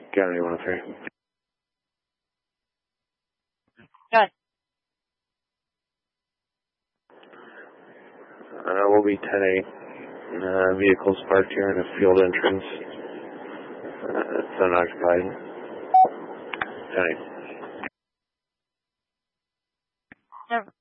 Got anyone up here? Good. We'll be 10-8. Vehicles parked here in the field entrance. It's unoccupied. 10-8. Never.